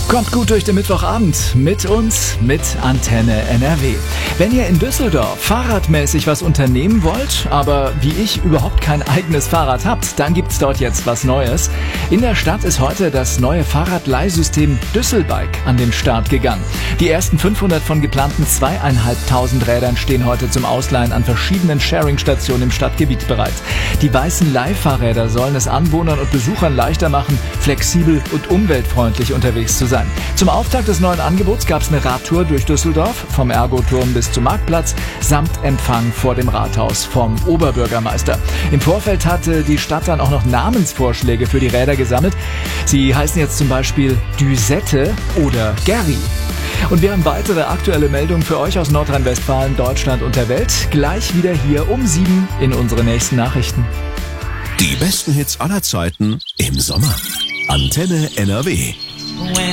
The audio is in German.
Kommt gut durch den Mittwochabend mit uns, mit Antenne NRW. Wenn ihr in Düsseldorf fahrradmäßig was unternehmen wollt, aber wie ich überhaupt kein eigenes Fahrrad habt, dann gibt's dort jetzt was Neues. In der Stadt ist heute das neue Fahrradleihsystem Düsselbike an den Start gegangen. Die ersten 500 von geplanten 2.500 Rädern stehen heute zum Ausleihen an verschiedenen Sharing-Stationen im Stadtgebiet bereit. Die weißen Leihfahrräder sollen es Anwohnern und Besuchern leichter machen, flexibel und umweltfreundlich unterwegs zu sein. Zum Auftakt des neuen Angebots gab es eine Radtour durch Düsseldorf, vom Ergo-Turm bis zum Marktplatz, samt Empfang vor dem Rathaus vom Oberbürgermeister. Im Vorfeld hatte die Stadt dann auch noch Namensvorschläge für die Räder gesammelt. Sie heißen jetzt zum Beispiel Düsette oder Gerry. Und wir haben weitere aktuelle Meldungen für euch aus Nordrhein-Westfalen, Deutschland und der Welt. Gleich wieder hier um 7 in unseren nächsten Nachrichten. Die besten Hits aller Zeiten im Sommer. Antenne NRW.